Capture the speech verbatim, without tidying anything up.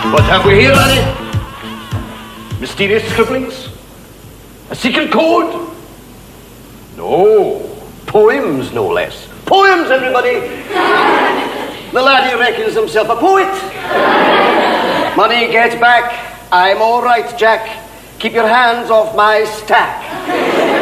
What have we here, laddie? Mysterious scribblings? A secret code? No. Poems, no less. Poems, everybody! The laddie reckons himself a poet. Money, get back. I'm all right, Jack. Keep your hands off my stack.